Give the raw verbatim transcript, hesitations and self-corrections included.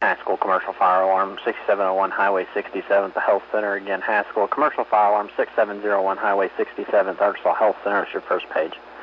Haskell Commercial Fire Alarm, sixty-seven oh one Highway sixty-seventh, the Health Center. Again, Haskell Commercial Fire Alarm, sixty-seven oh one Highway sixty-seventh, Arkansas Health Center is your first page.